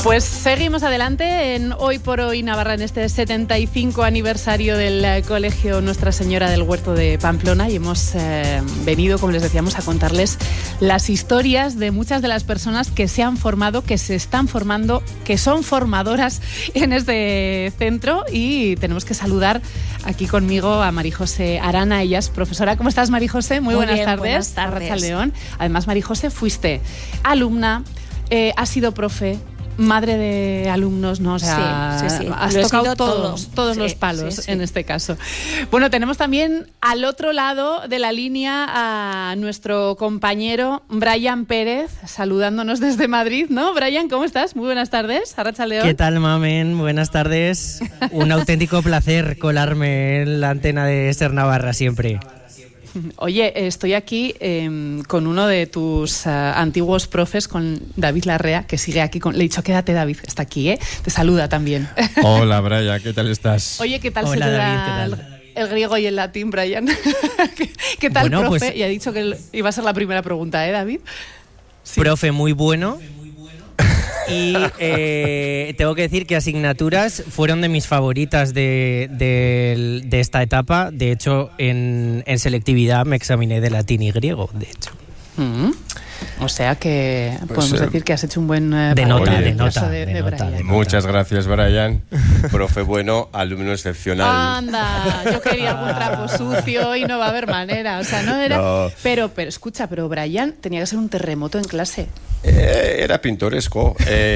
Pues seguimos adelante en Hoy por Hoy Navarra, en este 75 aniversario del Colegio Nuestra Señora del Huerto de Pamplona, y hemos venido, como les decíamos, a contarles las historias de muchas de las personas que se han formado, que se están formando, que son formadoras en este centro, y tenemos que saludar aquí conmigo a María José Arana. Ella es profesora. ¿Cómo estás, María José? Muy buenas tardes. Buenas tardes. Arrachaldeón. Además, María José, fuiste alumna, has sido profe, madre de alumnos, ¿no? O sea, sí. Has tocado todos los palos en este caso. Bueno, tenemos también al otro lado de la línea a nuestro compañero Brian Pérez, saludándonos desde Madrid, ¿no? Brian, ¿cómo estás? Muy buenas tardes. Arrachaldeón. ¿Qué tal, mamen? Buenas tardes. Un auténtico placer colarme en la antena de Ser Navarra siempre. Oye, estoy aquí con uno de tus antiguos profes, con David Larrea, que sigue aquí. Le he dicho, quédate, David, está aquí, ¿eh? Te saluda también. Hola, Brian, ¿qué tal estás? Oye, ¿qué tal Hola, se te David, da ¿qué tal? el griego y el latín, Brian? ¿Qué tal, Bueno, profe? pues, Y ha dicho que iba a ser la primera pregunta, ¿eh, David? Sí. Profe muy bueno. Y tengo que decir que asignaturas fueron de mis favoritas de esta etapa. De hecho, en selectividad me examiné de latín y griego, de hecho. O sea que podemos decir que has hecho un buen de papel nota, en el caso de Brian. Muchas gracias, Brian. Profe bueno, alumno excepcional. Anda, yo quería algún trapo sucio y no va a haber manera. O sea, no era. No. Pero escucha, pero Brian tenía que ser un terremoto en clase. Era pintoresco.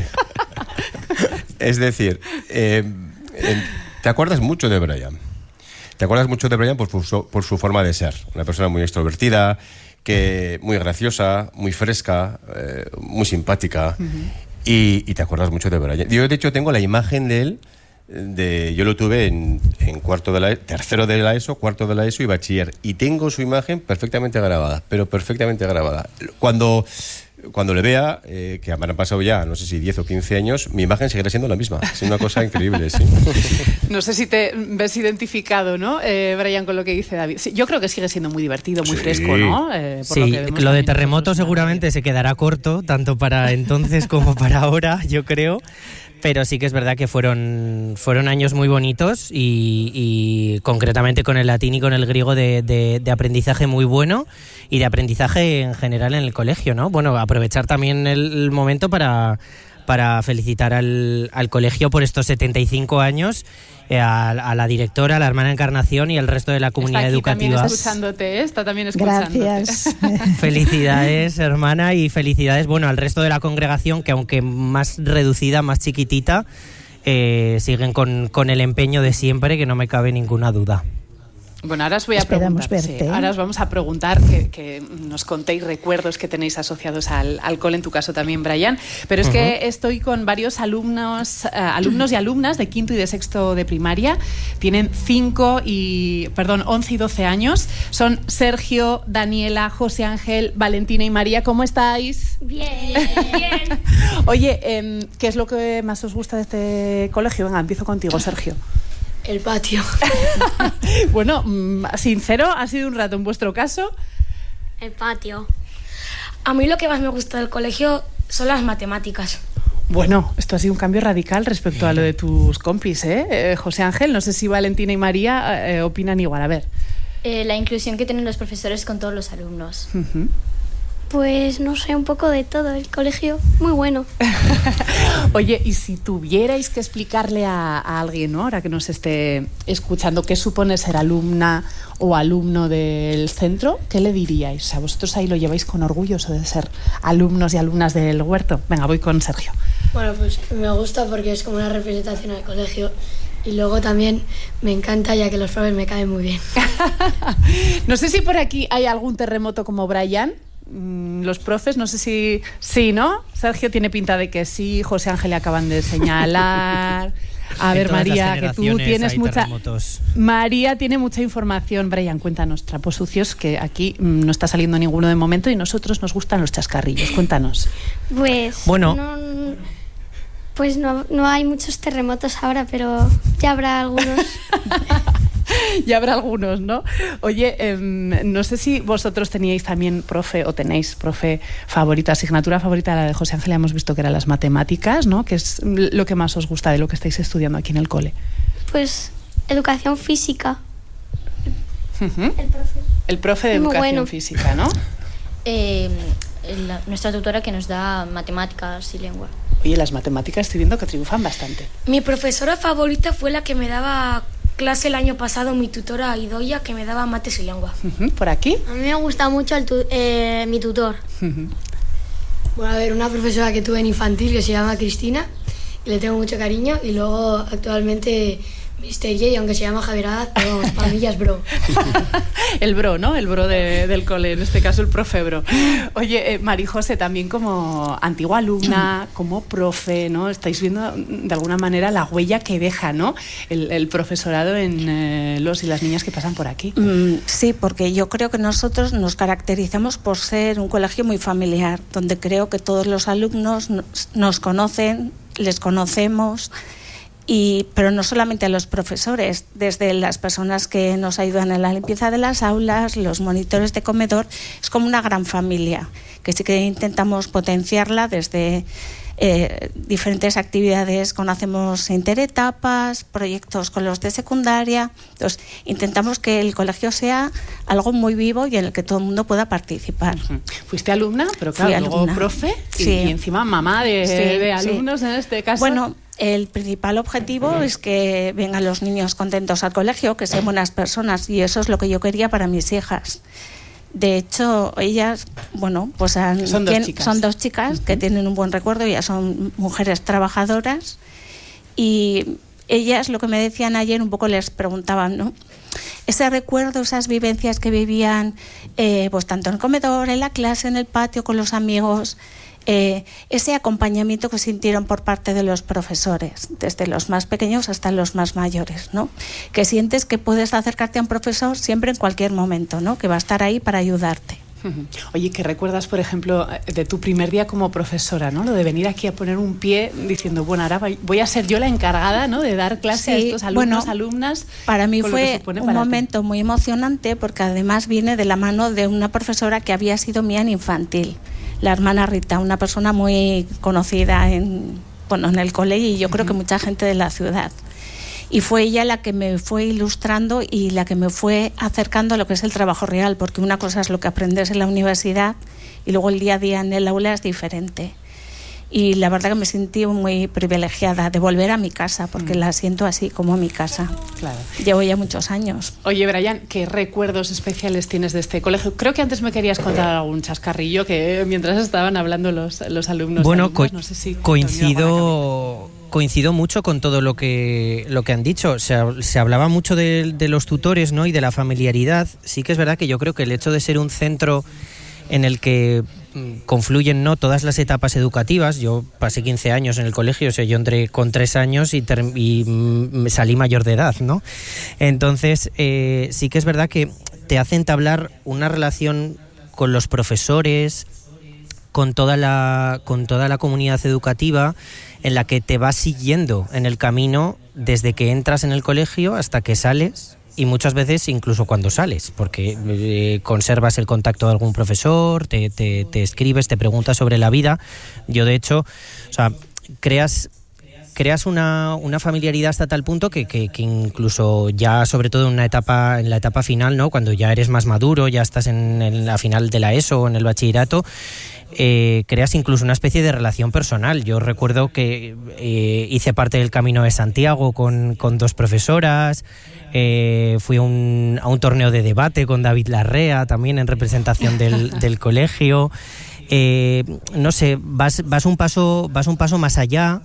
Es decir, te acuerdas mucho de Brian. Te acuerdas mucho de Brian por su forma de ser. Una persona muy extrovertida, muy graciosa, muy fresca, muy simpática. Y te acuerdas mucho de Brian. Yo, de hecho, tengo la imagen de él. Yo lo tuve en tercero de la ESO, cuarto de la ESO y bachiller. Y tengo su imagen perfectamente grabada, pero perfectamente grabada. Cuando le vea, que habrán pasado ya, no sé si 10 o 15 años, mi imagen seguirá siendo la misma. Es una cosa increíble, sí. No sé si te ves identificado, ¿no, Brian, con lo que dice David? Sí, yo creo que sigue siendo muy divertido, muy fresco, ¿no? Sí, lo de terremoto seguramente se quedará corto, tanto para entonces como para ahora, yo creo. Pero sí que es verdad que fueron años muy bonitos y concretamente con el latín y con el griego de aprendizaje muy bueno y de aprendizaje en general en el colegio, ¿no? Bueno, aprovechar también el momento para felicitar al colegio por estos 75 años, a la directora, a la hermana Encarnación y al resto de la comunidad educativa. Está también escuchándote. Gracias. Felicidades, hermana, y felicidades, bueno, al resto de la congregación, que aunque más reducida, más chiquitita, siguen con el empeño de siempre, que no me cabe ninguna duda. Bueno, ahora os voy a Esperamos preguntar. verte. Sí, ahora os vamos a preguntar que nos contéis recuerdos que tenéis asociados al cole, en tu caso también, Brian. Pero es que estoy con varios alumnos y alumnas de quinto y de sexto de primaria. Tienen 11 y 12 años. Son Sergio, Daniela, José Ángel, Valentina y María. ¿Cómo estáis? Bien. Oye, ¿qué es lo que más os gusta de este colegio? Venga, empiezo contigo, Sergio. El patio. Bueno, sincero, ha sido un rato en vuestro caso. El patio. A mí lo que más me gusta del colegio son las matemáticas. Bueno, esto ha sido un cambio radical respecto a lo de tus compis, ¿eh? José Ángel, no sé si Valentina y María opinan igual. A ver. La inclusión que tienen los profesores con todos los alumnos. Pues no sé, un poco de todo. El colegio, muy bueno. Oye, y si tuvierais que explicarle a alguien, ¿no?, ahora que nos esté escuchando, qué supone ser alumna o alumno del centro, ¿qué le diríais? O sea, vosotros ahí lo lleváis con orgullo, eso de ser alumnos y alumnas del huerto. Venga, voy con Sergio. Bueno, pues me gusta porque es como una representación al colegio. Y luego también me encanta, ya que los profes me caen muy bien. No sé si por aquí hay algún terremoto como Brian. Los profes, no sé si... Sí, ¿no? Sergio tiene pinta de que sí. José Ángel le acaban de señalar. A ver, María, que tú tienes mucha... María tiene mucha información. Brian, cuéntanos, trapos sucios, que aquí no está saliendo ninguno de momento y nosotros nos gustan los chascarrillos. Cuéntanos. Pues... Bueno... No hay muchos terremotos ahora, pero ya habrá algunos. Ya habrá algunos, ¿no? Oye, no sé si vosotros teníais también profe, o tenéis profe favorita, asignatura favorita, la de José Ángel, ya hemos visto que eran las matemáticas, ¿no? Que es lo que más os gusta de lo que estáis estudiando aquí en el cole. Pues educación física. El profe de educación física, ¿no? Nuestra tutora que nos da matemáticas y lengua. Oye, las matemáticas estoy viendo que triunfan bastante. Mi profesora favorita fue la que me daba clase el año pasado, mi tutora Idoia, que me daba mates y lengua. ¿Por aquí? A mí me gusta mucho mi tutor. Bueno, a ver, una profesora que tuve en infantil que se llama Cristina y le tengo mucho cariño, y luego actualmente Mr. J, aunque se llama Javier Haddad, pero para mí ya es bro. El bro, ¿no? El bro del cole, en este caso el profe bro. Oye, Marijose, también como antigua alumna, como profe, ¿no? Estáis viendo de alguna manera la huella que deja, ¿no? El profesorado en los y las niñas que pasan por aquí. Sí, porque yo creo que nosotros nos caracterizamos por ser un colegio muy familiar, donde creo que todos los alumnos nos conocen, les conocemos. Pero no solamente a los profesores, desde las personas que nos ayudan en la limpieza de las aulas, los monitores de comedor, es como una gran familia, que sí que intentamos potenciarla desde diferentes actividades, conocemos interetapas, proyectos con los de secundaria. Entonces, intentamos que el colegio sea algo muy vivo y en el que todo el mundo pueda participar. ¿Fuiste alumna? Pero claro, luego profe, sí. Y encima mamá de alumnos en este caso. Bueno, el principal objetivo es que vengan los niños contentos al colegio, que sean buenas personas, y eso es lo que yo quería para mis hijas. De hecho, ellas, bueno, pues son dos chicas que tienen un buen recuerdo, ya son mujeres trabajadoras, y ellas lo que me decían ayer, un poco les preguntaban, ¿no? Ese recuerdo, esas vivencias que vivían, pues tanto en el comedor, en la clase, en el patio, con los amigos, ese acompañamiento que sintieron por parte de los profesores, desde los más pequeños hasta los más mayores, ¿no? Que sientes que puedes acercarte a un profesor siempre, en cualquier momento, ¿no? Que va a estar ahí para ayudarte. Oye, ¿qué recuerdas, por ejemplo, de tu primer día como profesora, ¿no? Lo de venir aquí a poner un pie diciendo, bueno, ahora voy a ser yo la encargada, ¿no? De dar clase a estos alumnos, alumnas. Para mí fue un momento muy emocionante, porque además viene de la mano de una profesora que había sido mía en infantil, la hermana Rita, una persona muy conocida en el colegio, y yo creo que mucha gente de la ciudad. Y fue ella la que me fue ilustrando y la que me fue acercando a lo que es el trabajo real, porque una cosa es lo que aprendes en la universidad y luego el día a día en el aula es diferente. Y la verdad que me sentí muy privilegiada de volver a mi casa, porque la siento así como mi casa. Claro. Llevo ya muchos años. Oye, Brian, ¿qué recuerdos especiales tienes de este colegio? Creo que antes me querías contar algún chascarrillo que mientras estaban hablando los alumnos. Bueno, no sé si coincido mucho con todo lo que han dicho. Se hablaba mucho de los tutores, ¿no? Y de la familiaridad. Sí que es verdad que yo creo que el hecho de ser un centro en el que confluyen, ¿no?, todas las etapas educativas. Yo pasé 15 años en el colegio, o sea, yo entré con 3 años y salí mayor de edad, ¿no? Entonces, sí que es verdad que te hace entablar una relación con los profesores, con toda la comunidad educativa, en la que te vas siguiendo en el camino desde que entras en el colegio hasta que sales. Y muchas veces incluso cuando sales, porque conservas el contacto de algún profesor, te escribes, te preguntas sobre la vida. Yo, de hecho, o sea, creas una familiaridad hasta tal punto que incluso ya, sobre todo en la etapa final, ¿no?, cuando ya eres más maduro, ya estás en la final de la ESO o en el bachillerato, creas incluso una especie de relación personal. Yo recuerdo que hice parte del Camino de Santiago con 2 profesoras, fui a un torneo de debate con David Larrea, también en representación del colegio. No sé, vas un paso más allá.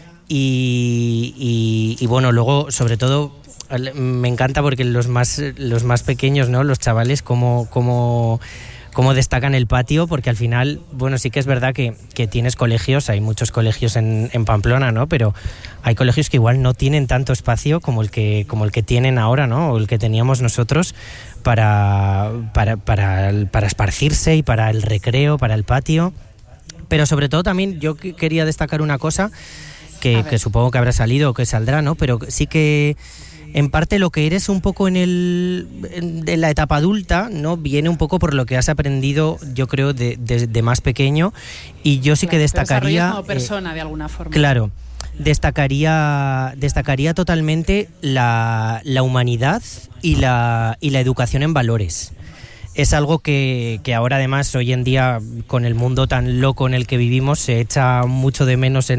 Y bueno, luego, sobre todo, me encanta porque los más pequeños, ¿no?, los chavales, cómo destacan el patio, porque al final, bueno, sí que es verdad que tienes colegios, hay muchos colegios en Pamplona, ¿no?, pero hay colegios que igual no tienen tanto espacio como el que tienen ahora, ¿no?, o el que teníamos nosotros para esparcirse y para el recreo, para el patio. Pero sobre todo también yo quería destacar una cosa que supongo que habrá salido o que saldrá, ¿no?, pero sí que en parte lo que eres un poco en la etapa adulta, ¿no? Viene un poco por lo que has aprendido, yo creo, de más pequeño, y yo sí que destacaría... como persona, de alguna forma. Claro, destacaría totalmente la humanidad y la educación en valores. Es algo que ahora, además, hoy en día, con el mundo tan loco en el que vivimos, se echa mucho de menos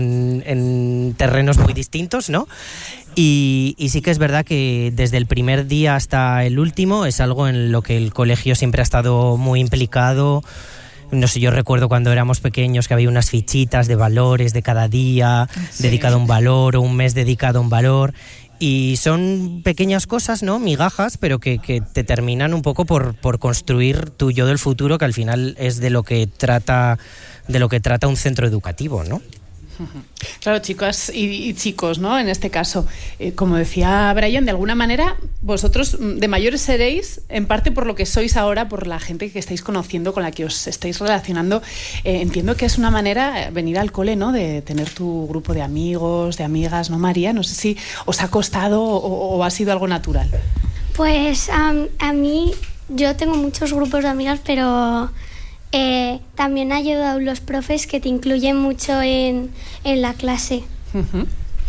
en terrenos muy distintos, ¿no? Y sí que es verdad que desde el primer día hasta el último es algo en lo que el colegio siempre ha estado muy implicado. No sé, yo recuerdo cuando éramos pequeños que había unas fichitas de valores de cada día, dedicado a un valor, o un mes dedicado a un valor. Y son pequeñas cosas, ¿no? Migajas, pero que te terminan un poco por construir tu yo del futuro, que al final es de lo que trata un centro educativo, ¿no? Claro, chicas y chicos, ¿no? En este caso, como decía Brian, de alguna manera vosotros de mayores seréis, en parte por lo que sois ahora, por la gente que estáis conociendo, con la que os estáis relacionando. Entiendo que es una manera, venir al cole, ¿no? De tener tu grupo de amigos, de amigas, ¿no, María? No sé si os ha costado o ha sido algo natural. Pues a mí, yo tengo muchos grupos de amigas, pero... también ha ayudado los profes que te incluyen mucho en la clase. Uh-huh.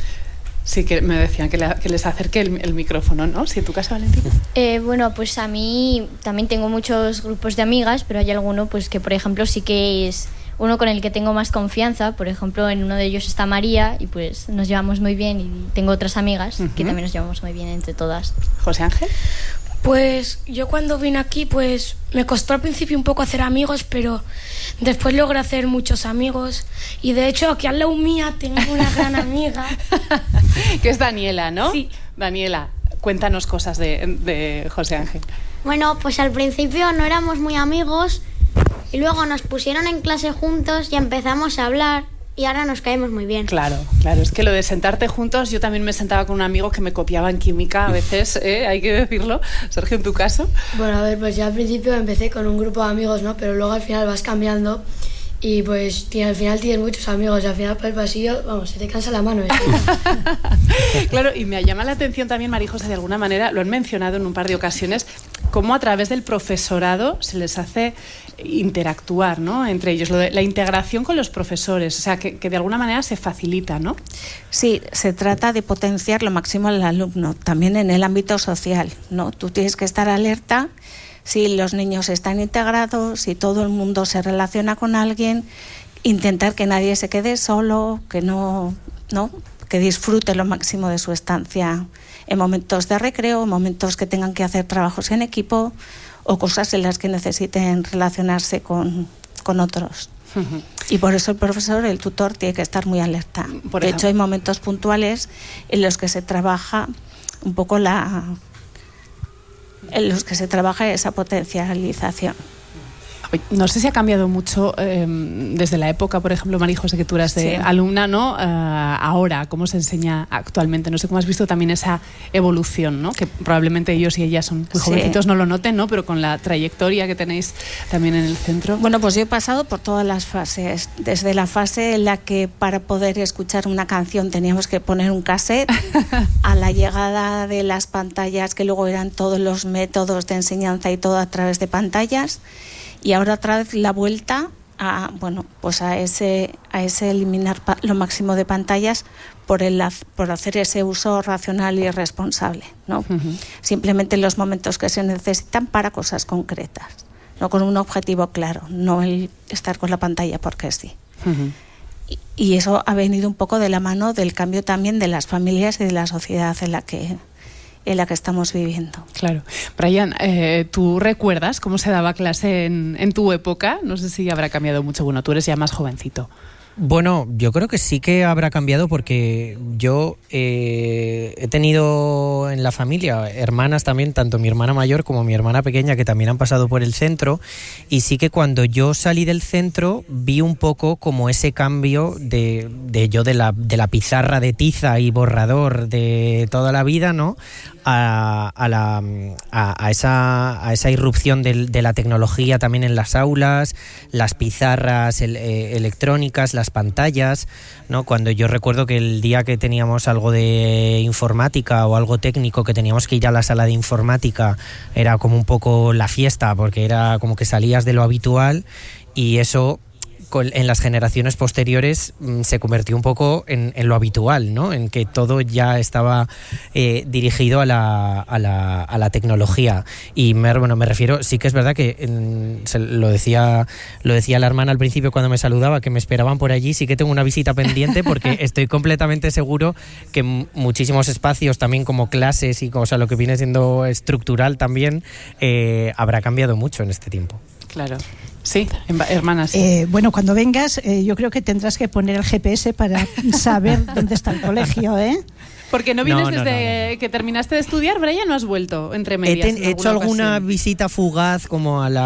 Sí, que me decían que les acerque el micrófono, ¿no? ¿Sí, en tu caso, Valentina? Bueno, pues a mí también tengo muchos grupos de amigas, pero hay alguno pues que, por ejemplo, sí que es uno con el que tengo más confianza. Por ejemplo, en uno de ellos está María y pues nos llevamos muy bien, y tengo otras amigas que también nos llevamos muy bien entre todas. ¿José Ángel? Pues yo cuando vine aquí, pues me costó al principio un poco hacer amigos, pero después logré hacer muchos amigos. Y de hecho aquí al lado mía tengo una gran amiga. Que es Daniela, ¿no? Sí. Daniela, cuéntanos cosas de José Ángel. Bueno, pues al principio no éramos muy amigos y luego nos pusieron en clase juntos y empezamos a hablar. Y ahora nos caemos muy bien. Claro, es que lo de sentarte juntos, yo también me sentaba con un amigo que me copiaba en química a veces, hay que decirlo. Sergio, ¿en tu caso? Bueno, a ver, pues ya al principio empecé con un grupo de amigos, ¿no? Pero luego al final vas cambiando y pues al final tienes muchos amigos y al final por el pasillo, vamos, se te cansa la mano. Claro, y me llama la atención también, María José, de alguna manera, lo han mencionado en un par de ocasiones, cómo a través del profesorado se les hace interactuar, ¿no? Entre ellos, la integración con los profesores, o sea, que de alguna manera se facilita, ¿no? Sí, se trata de potenciar lo máximo al alumno, también en el ámbito social, ¿no? Tú tienes que estar alerta si los niños están integrados, si todo el mundo se relaciona con alguien, intentar que nadie se quede solo, que que disfrute lo máximo de su estancia en momentos de recreo, en momentos que tengan que hacer trabajos en equipo o cosas en las que necesiten relacionarse con otros. Uh-huh. Y por eso el profesor, el tutor, tiene que estar muy alerta. De hecho, hay momentos puntuales en los que se trabaja un poco en los que se trabaja esa potencialización. No sé si ha cambiado mucho desde la época, por ejemplo, María José, que tú eras de alumna, ¿no? Ahora, ¿cómo se enseña actualmente? No sé cómo has visto también esa evolución, ¿no? Que probablemente ellos y ellas son muy jovencitos, no lo noten, ¿no? Pero con la trayectoria que tenéis también en el centro. Bueno, pues yo he pasado por todas las fases. Desde la fase en la que para poder escuchar una canción teníamos que poner un cassette, a la llegada de las pantallas, que luego eran todos los métodos de enseñanza y todo a través de pantallas. Y ahora otra vez la vuelta a ese eliminar lo máximo de pantallas por hacer ese uso racional y responsable, ¿no? Uh-huh. Simplemente en los momentos que se necesitan para cosas concretas, no con un objetivo claro, no el estar con la pantalla porque sí. Uh-huh. Y eso ha venido un poco de la mano del cambio también de las familias y de la sociedad en la que estamos viviendo. Claro. Brian, ¿tú recuerdas cómo se daba clase en tu época? No sé si habrá cambiado mucho. Bueno, tú eres ya más jovencito. Bueno, yo creo que sí que habrá cambiado porque yo he tenido en la familia hermanas también, tanto mi hermana mayor como mi hermana pequeña, que también han pasado por el centro, y sí que cuando yo salí del centro vi un poco como ese cambio de la pizarra de tiza y borrador de toda la vida, ¿no?, a esa irrupción de la tecnología también en las aulas, las pizarras electrónicas, las pantallas, ¿no? Cuando yo recuerdo que el día que teníamos algo de informática o algo técnico, que teníamos que ir a la sala de informática, era como un poco la fiesta, porque era como que salías de lo habitual, y eso en las generaciones posteriores se convirtió un poco en lo habitual, ¿no? En que todo ya estaba dirigido a la tecnología. Y me refiero, sí que es verdad que lo decía la hermana al principio cuando me saludaba, que me esperaban por allí. Sí que tengo una visita pendiente, porque estoy completamente seguro que muchísimos espacios, también como clases y lo que viene siendo estructural también, habrá cambiado mucho en este tiempo. Claro. Sí, hermanas. Bueno, cuando vengas, yo creo que tendrás que poner el GPS para saber dónde está el colegio, ¿eh? Porque no vienes desde que terminaste de estudiar, Brian, ¿no has vuelto entre medias? He hecho alguna visita fugaz como a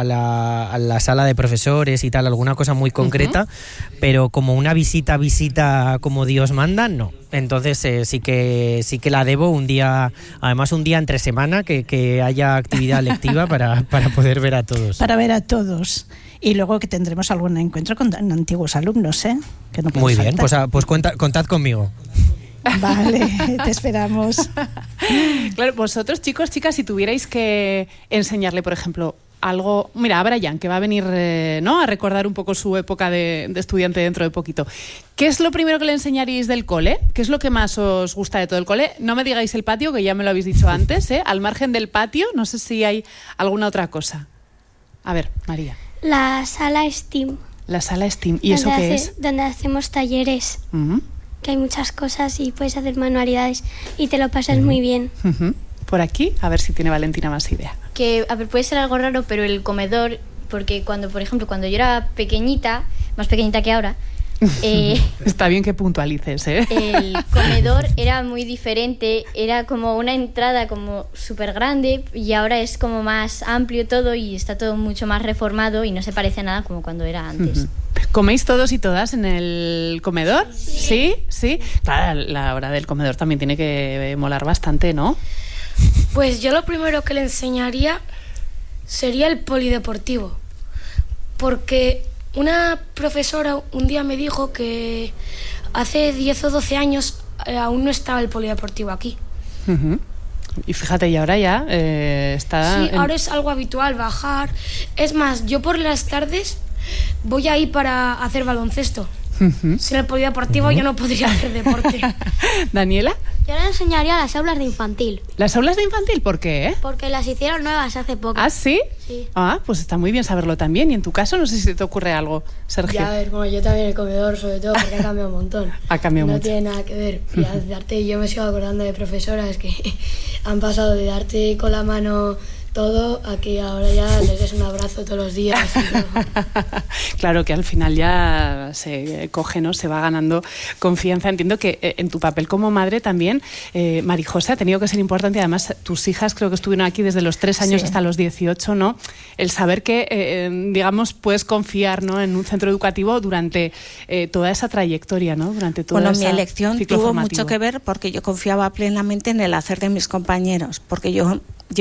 la sala de profesores y tal, alguna cosa muy concreta, pero como una visita como Dios manda, no. Entonces sí que la debo un día, además un día entre semana, que haya actividad lectiva para poder ver a todos. Para ver a todos. Y luego que tendremos algún encuentro con antiguos alumnos, ¿eh? Que no muy bien, faltar. Pues contad conmigo. Vale, te esperamos. Claro, vosotros, chicos, chicas, si tuvierais que enseñarle, por ejemplo, algo... Mira, a Brian, que va a venir a recordar un poco su época de estudiante dentro de poquito. ¿Qué es lo primero que le enseñaríais del cole? ¿Qué es lo que más os gusta de todo el cole? No me digáis el patio, que ya me lo habéis dicho antes, ¿eh? Al margen del patio, no sé si hay alguna otra cosa. A ver, María. La sala STEAM. La sala STEAM. ¿Y eso qué es? Donde hacemos talleres. Que hay muchas cosas y puedes hacer manualidades y te lo pasas muy bien. Por aquí, a ver si tiene Valentina más idea. Que, a ver, puede ser algo raro, pero el comedor, porque por ejemplo, cuando yo era pequeñita, más pequeñita que ahora, está bien que puntualices, ¿eh? El comedor era muy diferente, era como una entrada como súper grande, y ahora es como más amplio todo y está todo mucho más reformado y no se parece a nada como cuando era antes. ¿Coméis todos y todas en el comedor? Sí. ¿Sí? Claro, la hora del comedor también tiene que molar bastante, ¿no? Pues yo lo primero que le enseñaría sería el polideportivo, porque una profesora un día me dijo que hace 10 o 12 años aún no estaba el polideportivo aquí. Y fíjate, y ahora ya está... Sí, ahora es algo habitual bajar. Es más, yo por las tardes voy ahí para hacer baloncesto. Sin el polideportivo yo no podría hacer deporte. ¿Daniela? Yo le enseñaría las aulas de infantil. ¿Las aulas de infantil? ¿Por qué? Porque las hicieron nuevas hace poco. ¿Ah, sí? Sí. Ah, pues está muy bien saberlo también. Y en tu caso, no sé si te ocurre algo, Sergio. Ya, a ver, bueno, yo también el comedor, sobre todo, porque ha cambiado un montón. Ha cambiado mucho. No tiene nada que ver. Y darte, yo me sigo acordando de profesoras que han pasado de darte con la mano todo a que ahora ya les des un abrazo todos los días. Claro que al final ya se coge, ¿no? Se va ganando confianza. Entiendo que en tu papel como madre también, Marijose, ha tenido que ser importante. Además, tus hijas creo que estuvieron aquí desde los 3 años hasta los 18, ¿no? El saber que, digamos, puedes confiar, ¿no? En un centro educativo durante toda esa trayectoria, ¿no? Durante toda esa mi elección ciclo tuvo formativo. mucho que ver porque yo confiaba plenamente en el hacer de mis compañeros, porque yo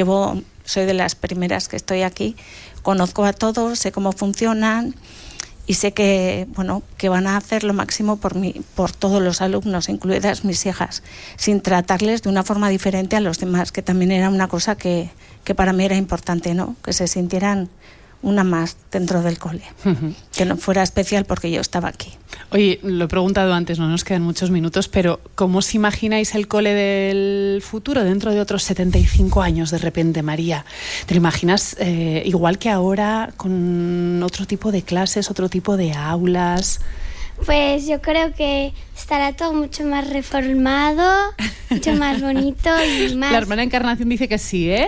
soy de las primeras que estoy aquí, conozco a todos, sé cómo funcionan y sé que van a hacer lo máximo por todos los alumnos, incluidas mis hijas, sin tratarles de una forma diferente a los demás, que también era una cosa que para mí era importante, ¿no? Que se sintieran una más dentro del cole, que no fuera especial porque yo estaba aquí. Oye, lo he preguntado antes, no nos quedan muchos minutos, pero ¿cómo os imagináis el cole del futuro dentro de otros 75 años de repente, María? ¿Te lo imaginas igual que ahora, con otro tipo de clases, otro tipo de aulas? Pues yo creo que estará todo mucho más reformado, mucho más bonito y más... La hermana Encarnación dice que sí, ¿eh?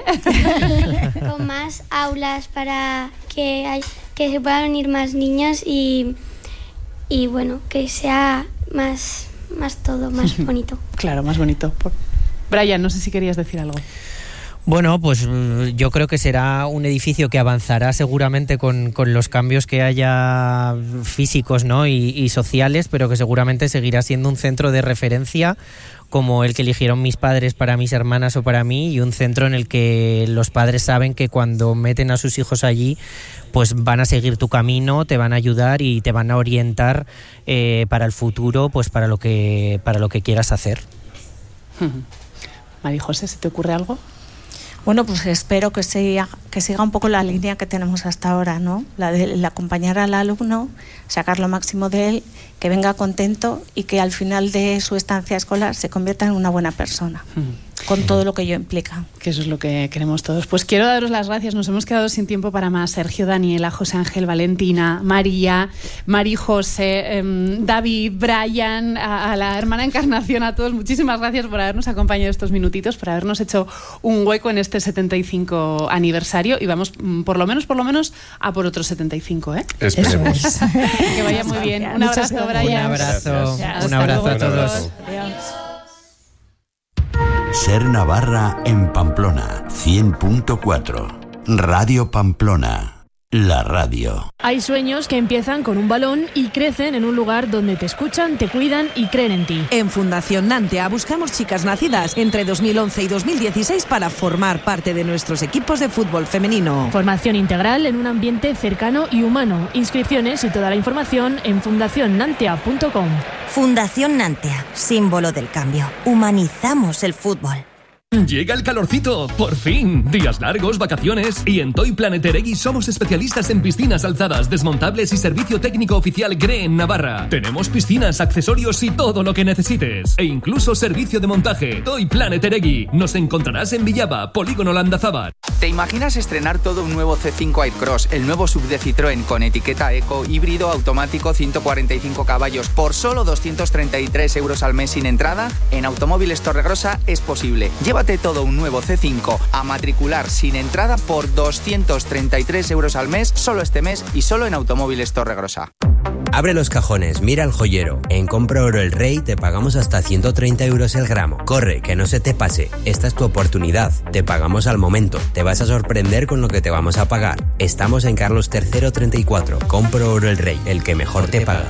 Con más aulas para que se puedan venir más niños y bueno, que sea más todo más bonito. Claro, más bonito. Brian, no sé si querías decir algo. Bueno, pues yo creo que será un edificio que avanzará seguramente con los cambios que haya físicos, ¿no? y sociales, pero que seguramente seguirá siendo un centro de referencia como el que eligieron mis padres para mis hermanas o para mí, y un centro en el que los padres saben que cuando meten a sus hijos allí, pues van a seguir tu camino, te van a ayudar y te van a orientar para el futuro, pues para lo que quieras hacer. María José, ¿se te ocurre algo? Bueno, pues espero que siga un poco la línea que tenemos hasta ahora, ¿no? La de acompañar al alumno, sacar lo máximo de él, que venga contento y que al final de su estancia escolar se convierta en una buena persona, con todo lo que ello implica. Que eso es lo que queremos todos. Pues quiero daros las gracias, nos hemos quedado sin tiempo para más. Sergio, Daniela, José Ángel, Valentina, María, María José, David, Brian, a la hermana Encarnación, a todos, muchísimas gracias por habernos acompañado estos minutitos, por habernos hecho un hueco en este 75 aniversario, y vamos por lo menos a por otros 75, ¿eh? Esperemos. Que vaya muy bien. Un abrazo, Brian. Un abrazo a todos. Ser Navarra en Pamplona, 100.4. Radio Pamplona. La radio. Hay sueños que empiezan con un balón y crecen en un lugar donde te escuchan, te cuidan y creen en ti. En Fundación Nantea buscamos chicas nacidas entre 2011 y 2016 para formar parte de nuestros equipos de fútbol femenino. Formación integral en un ambiente cercano y humano. Inscripciones y toda la información en fundacionnantea.com. Fundación Nantea, símbolo del cambio. Humanizamos el fútbol. Llega el calorcito, por fin. Días largos, vacaciones. Y en Toy Planet Eregui somos especialistas en piscinas alzadas, desmontables y servicio técnico oficial GRE en Navarra. Tenemos piscinas, accesorios y todo lo que necesites. E incluso servicio de montaje. Toy Planet Eregui. Nos encontrarás en Villaba, Polígono Landazábal. ¿Te imaginas estrenar todo un nuevo C5 Aircross, el nuevo SUV de Citroën con etiqueta eco, híbrido, automático, 145 caballos por solo 233 euros al mes sin entrada? En Automóviles Torregrosa es posible. Llévate todo un nuevo C5 a matricular sin entrada por 233 euros al mes, solo este mes y solo en Automóviles Torregrosa. Abre los cajones, mira al joyero. En Compra Oro El Rey te pagamos hasta 130 euros el gramo. Corre, que no se te pase. Esta es tu oportunidad. Te pagamos al momento. Te vas a sorprender con lo que te vamos a pagar. Estamos en Carlos III 34. Compra Oro El Rey, el que mejor te paga.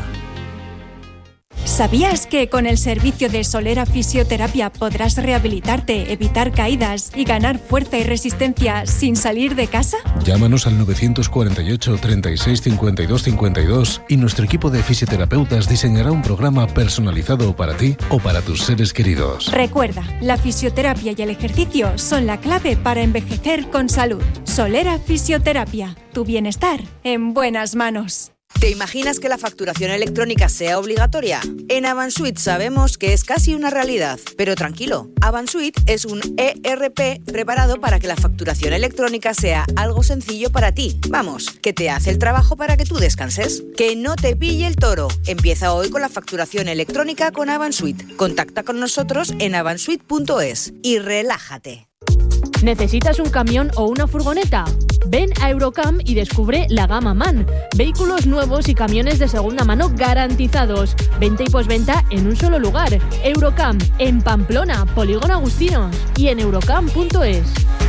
¿Sabías que con el servicio de Solera Fisioterapia podrás rehabilitarte, evitar caídas y ganar fuerza y resistencia sin salir de casa? Llámanos al 948 36 52 52 y nuestro equipo de fisioterapeutas diseñará un programa personalizado para ti o para tus seres queridos. Recuerda, la fisioterapia y el ejercicio son la clave para envejecer con salud. Solera Fisioterapia, tu bienestar en buenas manos. ¿Te imaginas que la facturación electrónica sea obligatoria? En Avansuit sabemos que es casi una realidad, pero tranquilo, Avansuit es un ERP preparado para que la facturación electrónica sea algo sencillo para ti. Vamos, que te hace el trabajo para que tú descanses. Que no te pille el toro. Empieza hoy con la facturación electrónica con Avansuit. Contacta con nosotros en avansuit.es y relájate. ¿Necesitas un camión o una furgoneta? Ven a Eurocam y descubre la gama MAN. Vehículos nuevos y camiones de segunda mano garantizados. Venta y posventa en un solo lugar. Eurocam, en Pamplona, Polígono Agustinos, y en eurocam.es.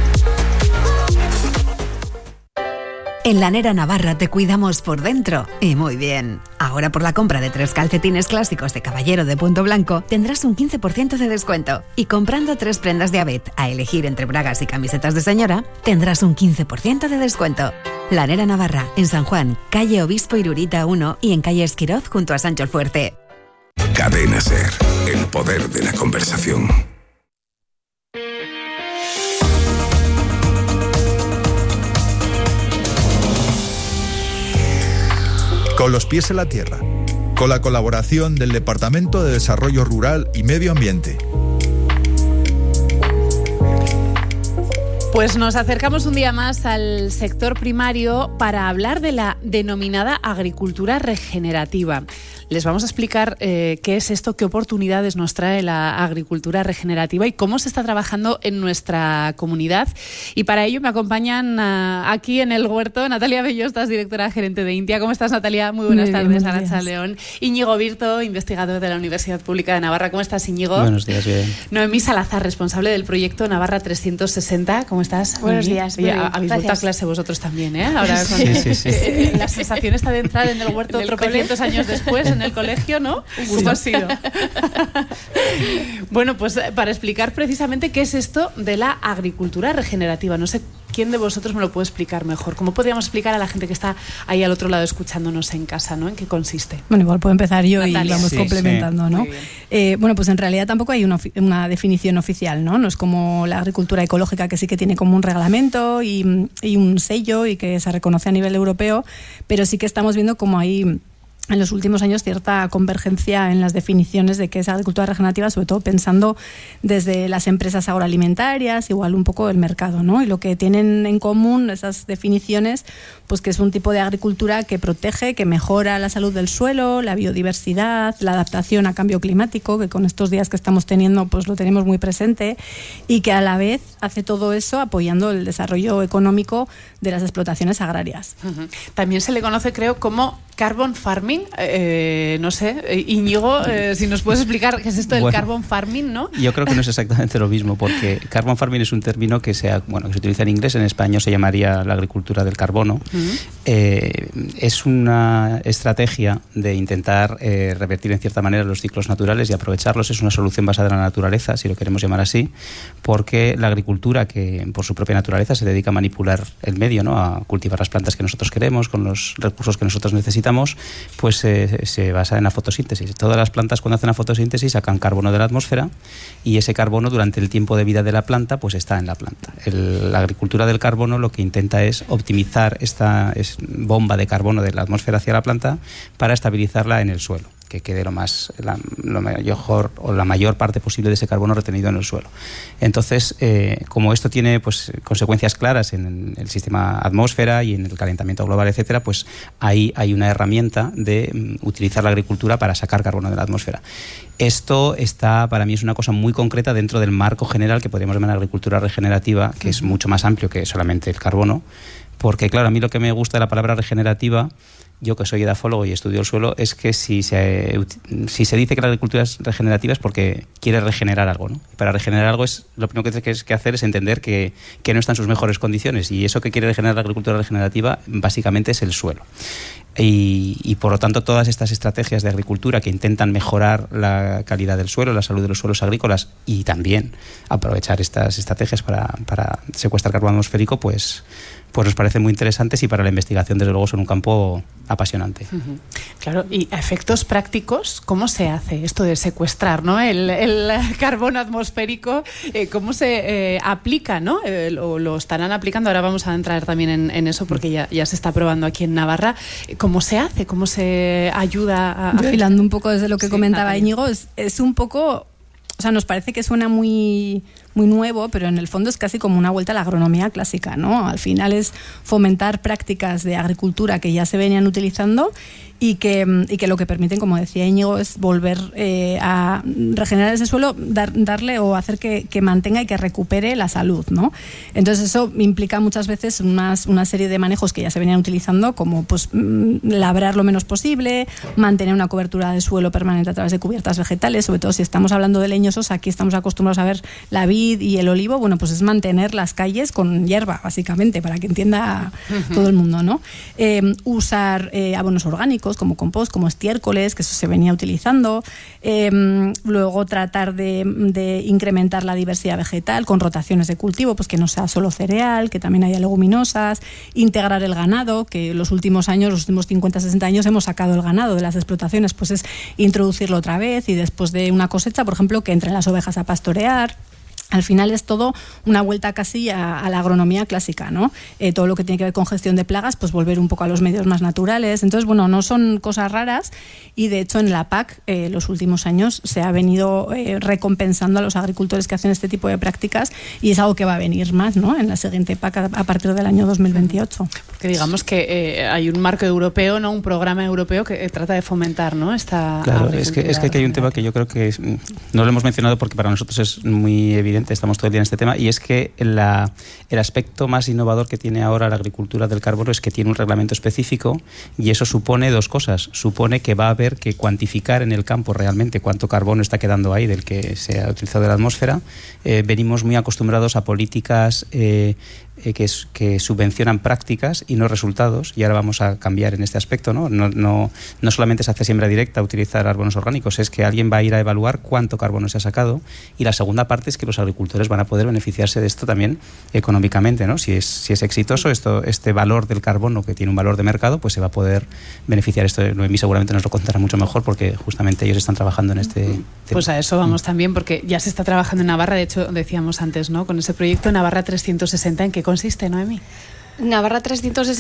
En Lanera Navarra te cuidamos por dentro y muy bien. Ahora por la compra de 3 calcetines clásicos de caballero de punto blanco tendrás un 15% de descuento. Y comprando 3 prendas de Avet a elegir entre bragas y camisetas de señora, tendrás un 15% de descuento. Lanera Navarra, en San Juan, calle Obispo Irurita 1 y en calle Esquiroz junto a Sancho el Fuerte. Cadena SER, el poder de la conversación. Con los pies en la tierra, con la colaboración del Departamento de Desarrollo Rural y Medio Ambiente. Pues nos acercamos un día más al sector primario para hablar de la denominada agricultura regenerativa. les vamos a explicar qué es esto, qué oportunidades nos trae la agricultura regenerativa y cómo se está trabajando en nuestra comunidad. Y para ello me acompañan aquí en el huerto Natalia Bellostas, directora gerente de INTIA. ¿Cómo estás, Natalia? Muy buenas tardes. Arantxa León. Íñigo Virto, investigador de la Universidad Pública de Navarra. ¿Cómo estás, Íñigo? Buenos días, bien. Noemí Salazar, responsable del proyecto Navarra 360. ¿Cómo estás? Buenos días. Oye, habéis vuelto a clase vosotros también, ¿eh? Ahora con la sensación está de entrar en el huerto tropecientos años después en el colegio, ¿no? ¿Cómo ha sido? Bueno, pues para explicar precisamente qué es esto de la agricultura regenerativa. No sé quién de vosotros me lo puede explicar mejor. ¿Cómo podríamos explicar a la gente que está ahí al otro lado escuchándonos en casa, ¿no? ¿En qué consiste? Bueno, igual puedo empezar yo, Natalia, y vamos complementando, ¿no? Bueno, pues en realidad tampoco hay una definición oficial, ¿no? No es como la agricultura ecológica, que sí que tiene como un reglamento y un sello y que se reconoce a nivel europeo, pero sí que estamos viendo como hay en los últimos años cierta convergencia en las definiciones de qué es agricultura regenerativa, sobre todo pensando desde las empresas agroalimentarias, igual un poco el mercado, ¿no? Y lo que tienen en común esas definiciones, pues que es un tipo de agricultura que protege, que mejora la salud del suelo, la biodiversidad, la adaptación a cambio climático, que con estos días que estamos teniendo pues lo tenemos muy presente, y que a la vez hace todo eso apoyando el desarrollo económico de las explotaciones agrarias. También se le conoce, creo, como carbon farming. No sé, Íñigo, si nos puedes explicar qué es esto del carbon farming, ¿no? Yo creo que no es exactamente lo mismo, porque carbon farming es un término que se utiliza en inglés, en español se llamaría la agricultura del carbono. Es una estrategia de intentar revertir en cierta manera los ciclos naturales y aprovecharlos. Es una solución basada en la naturaleza, si lo queremos llamar así, porque la agricultura, que por su propia naturaleza se dedica a manipular el medio, ¿no? A cultivar las plantas que nosotros queremos con los recursos que nosotros necesitamos, pues se basa en la fotosíntesis. Todas las plantas, cuando hacen la fotosíntesis, sacan carbono de la atmósfera, y ese carbono durante el tiempo de vida de la planta pues está en la planta. La agricultura del carbono lo que intenta es optimizar esta bomba de carbono de la atmósfera hacia la planta para estabilizarla en el suelo, que quede la mayor parte posible de ese carbono retenido en el suelo. Entonces, como esto tiene pues consecuencias claras en el sistema atmósfera y en el calentamiento global, etcétera, pues ahí hay una herramienta de utilizar la agricultura para sacar carbono de la atmósfera. Esto para mí es una cosa muy concreta dentro del marco general que podríamos llamar agricultura regenerativa, que es mucho más amplio que solamente el carbono, porque claro, a mí lo que me gusta de la palabra regenerativa, yo que soy edafólogo y estudio el suelo, es que si se dice que la agricultura es regenerativa es porque quiere regenerar algo, ¿no? Para regenerar algo lo primero que tienes que hacer es entender que no está en sus mejores condiciones, y eso que quiere regenerar la agricultura regenerativa básicamente es el suelo. Y por lo tanto todas estas estrategias de agricultura que intentan mejorar la calidad del suelo, la salud de los suelos agrícolas, y también aprovechar estas estrategias para secuestrar carbono atmosférico, pues nos parecen muy interesantes, y para la investigación desde luego son un campo apasionante. Claro, y a efectos prácticos, ¿cómo se hace esto de secuestrar, ¿no? el carbono atmosférico? ¿Cómo se aplica, ¿no? Lo estarán aplicando, ahora vamos a entrar también en eso, porque ya se está probando aquí en Navarra. ¿Cómo se hace? ¿Cómo se ayuda a...? Yo, hilando un poco desde lo que comentaba Íñigo, es un poco... O sea, nos parece que suena muy nuevo, pero en el fondo es casi como una vuelta a la agronomía clásica, ¿no? Al final es fomentar prácticas de agricultura que ya se venían utilizando y que lo que permiten, como decía Íñigo, es volver a regenerar ese suelo, darle o hacer que mantenga y que recupere la salud, ¿no? Entonces eso implica muchas veces una serie de manejos que ya se venían utilizando, como pues labrar lo menos posible, mantener una cobertura de suelo permanente a través de cubiertas vegetales, sobre todo si estamos hablando de leñosos. Aquí estamos acostumbrados a ver la vid y el olivo. Bueno, pues es mantener las calles con hierba, básicamente, para que entienda todo el mundo, ¿no? Usar abonos orgánicos como compost, como estiércoles, que eso se venía utilizando. Luego tratar de incrementar la diversidad vegetal con rotaciones de cultivo, pues que no sea solo cereal, que también haya leguminosas. Integrar el ganado, que los últimos 50, 60 años hemos sacado el ganado de las explotaciones, pues es introducirlo otra vez, y después de una cosecha, por ejemplo, que entren las ovejas a pastorear. Al final es todo una vuelta casi a la agronomía clásica, ¿no? Todo lo que tiene que ver con gestión de plagas, pues volver un poco a los medios más naturales. Entonces, bueno, no son cosas raras y de hecho en la PAC los últimos años se ha venido recompensando a los agricultores que hacen este tipo de prácticas y es algo que va a venir más, ¿no? En la siguiente PAC a partir del año 2028. Porque digamos que hay un marco europeo, ¿no? Un programa europeo que trata de fomentar, ¿no? Esta claro, es que aquí hay un tema que yo creo que no lo hemos mencionado porque para nosotros es muy evidente. Estamos todo el día en este tema y es que el aspecto más innovador que tiene ahora la agricultura del carbono es que tiene un reglamento específico y eso supone dos cosas. Supone que va a haber que cuantificar en el campo realmente cuánto carbono está quedando ahí del que se ha utilizado de la atmósfera. Venimos muy acostumbrados a políticas que subvencionan prácticas y no resultados y ahora vamos a cambiar en este aspecto, ¿no? No solamente se hace siembra directa, utilizar abonos orgánicos, es que alguien va a ir a evaluar cuánto carbono se ha sacado y la segunda parte es que los agricultores van a poder beneficiarse de esto también económicamente, ¿no? Si es exitoso este valor del carbono que tiene un valor de mercado, pues se va a poder beneficiar. Esto Noemí seguramente nos lo contará mucho mejor porque justamente ellos están trabajando en este tema. Pues a eso vamos también porque ya se está trabajando en Navarra, de hecho decíamos antes, ¿no? Con ese proyecto Navarra 360, ¿en qué consiste, Noemí? Navarra 360